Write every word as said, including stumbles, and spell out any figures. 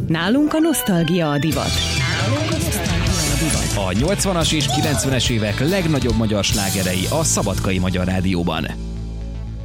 Nálunk a nosztalgia a divat. A nyolcvanas és kilencvenes évek legnagyobb magyar slágerei a Szabadkai Magyar Rádióban.